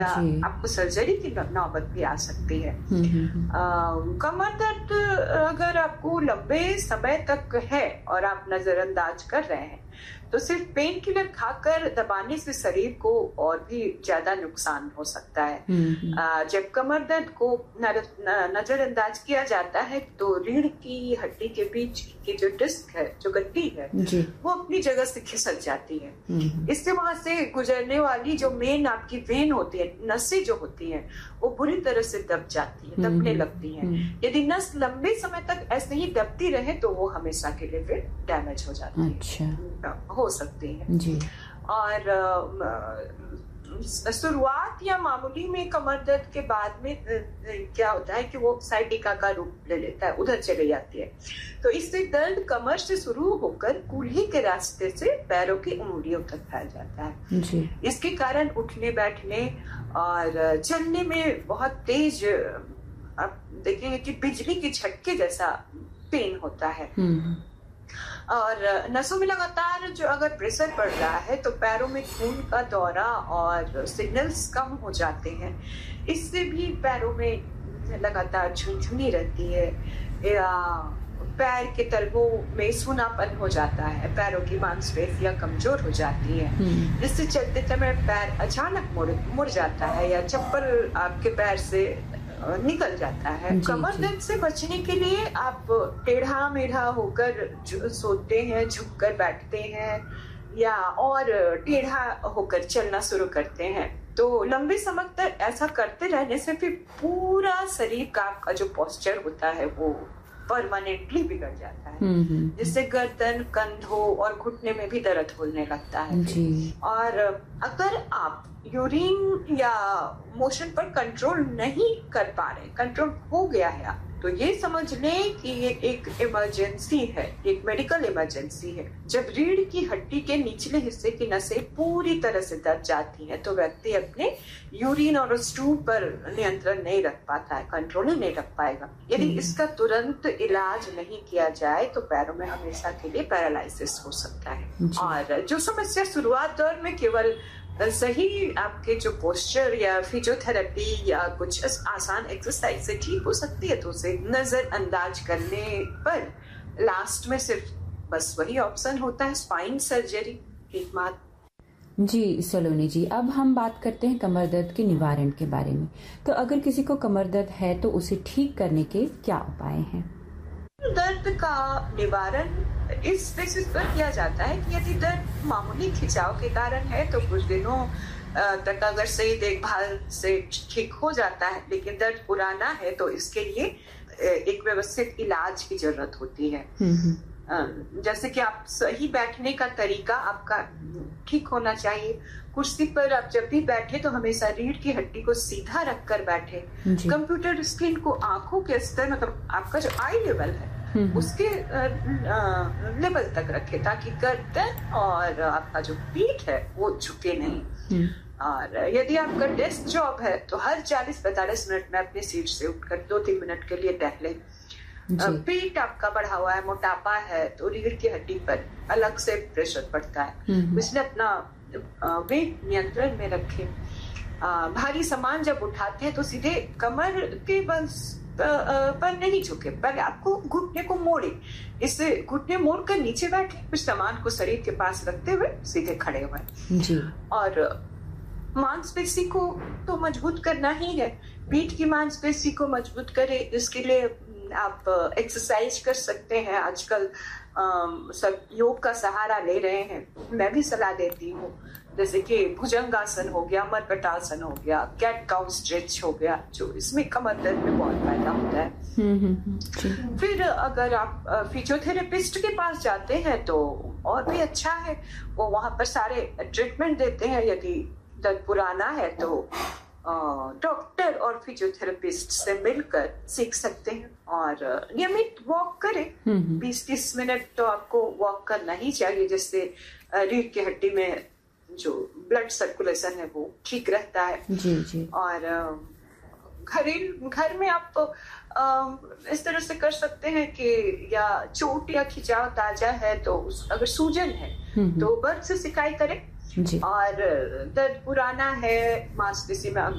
जी। आपको सर्जरी की नौबत भी आ सकती है। कमर दर्द अगर आपको लंबे समय तक है और आप नजरअंदाज कर रहे हैं, तो सिर्फ पेन किलर खाकर दबाने से शरीर को और भी ज्यादा नुकसान हो सकता है। जब कमर दर्द को नजरअंदाज किया जाता है तो रीढ़ की हड्डी के बीच की जो डिस्क है, जो गद्दी है, वो अपनी जगह से खिसक जाती है। इससे वहां से गुजरने वाली जो मेन आपकी वेन होती है, नसें जो होती हैं, वो बुरी तरह से दब जाती है, दबने लगती हैं। यदि नस लंबे समय तक ऐसे ही दबती रहे तो वो हमेशा के लिए फिर डैमेज हो जाती है। अच्छा। हो सकती है जी। और शुरुआत या मामूली में कमर दर्द के बाद में क्या होता है कि वो साइटिका का रूप ले लेता है, उधर चले जाती है। तो इससे दर्द कमर से शुरू होकर कूल्हे के रास्ते से पैरों की उंगलियों तक फैल जाता है जी। इसके कारण उठने बैठने और चलने में बहुत तेज, आप देखेंगे कि बिजली के झटके जैसा पेन होता है। और नसों में लगातार जो अगर प्रेशर पड़ रहा है तो पैरों में खून का दौरा और सिग्नल्स कम हो जाते हैं। इससे भी पैरों में लगातार झुनझुनी रहती है या पैर के तलवों में सूनापन हो जाता है, पैरों की मांसपेशियां कमजोर हो जाती है, जिससे चलते समय पैर अचानक मुड़ जाता है या चप्पल आपके पैर से निकल जाता है। कमर दर्द से बचने के लिए आप टेढ़ा मेढ़ा होकर सोते हैं, झुककर बैठते हैं या और टेढ़ा होकर चलना शुरू करते हैं। तो लंबे समय तक ऐसा करते रहने से फिर पूरा शरीर का आपका जो पोस्चर होता है वो परमानेंटली बिगड़ जाता है, जिससे गर्दन, कंधों और घुटने में भी दर्द होने लगता है जी। और अगर आप यूरिन या मोशन पर कंट्रोल नहीं कर पा रहे, कंट्रोल हो गया है, तो ये समझ लें कि ये एक इमरजेंसी है, एक मेडिकल इमरजेंसी है। जब रीढ़ की हड्डी के निचले हिस्से की नसें पूरी तरह से दब जाती हैं तो व्यक्ति अपने यूरिन और स्टूल पर नियंत्रण नहीं रख पाता है, कंट्रोल ही नहीं रख पाएगा। यदि इसका तुरंत इलाज नहीं किया जाए तो पैरों में हमेशा के लिए पैरालिसिस हो सकता है। और जो समस्या शुरुआत दौर में केवल सही आपके जो पोस्चर या फिजियोथेरेपी या कुछ आसान एक्सरसाइज से ठीक हो सकती है, तो उसे नजरअंदाज करने पर लास्ट में सिर्फ बस वही ऑप्शन होता है, स्पाइन सर्जरी एकमात्र। जी सलोनी जी, अब हम बात करते हैं कमर दर्द के निवारण के बारे में। तो अगर किसी को कमर दर्द है तो उसे ठीक करने के क्या उपाय हैं? दर्द का निवारण इस बेसिस पर किया जाता है कि यदि दर्द मामूली खिंचाव के कारण है तो कुछ दिनों तक अगर सही देखभाल से ठीक हो जाता है, लेकिन दर्द पुराना है तो इसके लिए एक व्यवस्थित इलाज की जरूरत होती है। जैसे कि आप सही बैठने का तरीका आपका ठीक होना चाहिए। कुर्सी पर आप जब भी बैठे तो हमेशा रीढ़ की हड्डी को सीधा रखकर बैठे। कंप्यूटर स्क्रीन को आंखों के स्तर, मतलब आपका जो आई लेवल है उसके लेवल तक रखे, ताकि गर्दन और आपका जो पीठ है वो झुके नहीं। और यदि आपका डेस्क जॉब है तो हर 40-45 मिनट में अपनी सीट से उठकर 2-3 मिनट के लिए टहले। पीठ आपका बढ़ा हुआ है, मोटापा है, तो रीढ़ की हड्डी पर अलग से प्रेशर पड़ता है, इसलिए अपना वेट नियंत्रण में रखें। भारी सामान जब उठाते हैं तो सीधे कमर के बल पर नहीं झुके, पहले आपको घुटने को मोड़े, इससे घुटने मोड़ कर नीचे बैठे, फिर सामान को शरीर के पास रखते हुए सीधे खड़े हुए जी। और मांसपेशी को तो मजबूत करना ही है, पीठ की मांसपेशी को मजबूत करें। इसके लिए आप एक्सरसाइज कर सकते हैं। आजकल सब योग का सहारा ले रहे हैं, मैं भी सलाह देती हूँ, जैसे कि भुजंगासन हो गया, मरकटासन हो गया, कैट काउ स्ट्रेच हो गया, जो इसमें कमर दर्द में बहुत फायदा होता है। फिर अगर आप फिजियोथेरेपिस्ट के पास जाते हैं तो और भी अच्छा है, वो वहां पर सारे ट्रीटमेंट देते हैं। यदि दर्द पुराना है तो डॉक्टर और फिजियोथेरेपिस्ट से मिलकर सीख सकते हैं। और नियमित वॉक करें, 20-30 मिनट तो आपको वॉक करना ही चाहिए, जिससे रीढ़ की हड्डी में जो ब्लड सर्कुलेशन है वो ठीक रहता है जी जी। और घर में आप इस तरह से कर सकते हैं कि या चोट या खिंचाव ताजा है तो अगर सूजन है तो बर्फ से सिकाई करें, जी। और दर्द पुराना है, मांसपेशी में